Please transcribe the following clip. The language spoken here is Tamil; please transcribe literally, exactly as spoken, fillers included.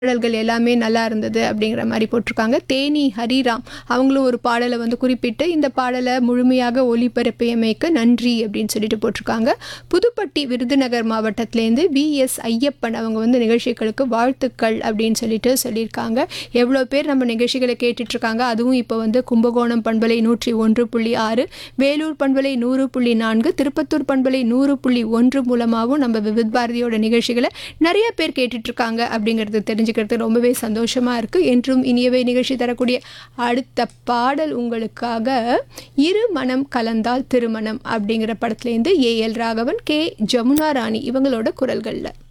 பாடல்கள் எல்லாமே நல்லா இருந்தது அப்படிங்கிற மாதிரி போட்டிருக்காங்க. தேனி ஹரிராம் அவங்களும் ஒரு பாடலை வந்து குறிப்பிட்டு இந்த பாடலை முழுமையாக ஒளிபரப்பியமைக்கு நன்றி அப்படின்னு சொல்லிட்டு போட்டிருக்காங்க. புதுப்பட்டி விருதுநகர் மாவட்டத்திலேருந்து வி எஸ் ஐயப்பன் அவங்க வந்து நிகழ்ச்சிகளுக்கு வாழ்த்துக்கள் அப்படின்னு சொல்லிட்டு சொல்லியிருக்காங்க. எவ்வளோ பேர் நம்ம நிகழ்ச்சிகளை கேட்டுட்ருக்காங்க. அதுவும் இப்போ வந்து கும்பகோணம் பண்பலை நூற்றி ஒன்று புள்ளி ஆறு, வேலூர் பண்பலை நூறு புள்ளி நான்கு, திருப்பத்தூர் பண்பலை நூறு புள்ளி ஒன்று மூலமாகவும் நம்ம விவித் பாரதியோட நிகழ்ச்சிகளை நிறைய பேர் கேட்டுட்ருக்காங்க அப்படிங்கிறது தெரிஞ்சுக்கிறது ரொம்பவே சந்தோஷமாக இருக்குது. என்றும் இனியவை நிகழ்ச்சி தரக்கூடிய அடுத்த பாடல் உங்களுக்காக இரு மனம் கலந்தால் திருமணம் அப்படிங்கிற படத்துலேருந்து A L Raghavan, K Jamuna ராணி இவங்களோட குரல்களில்.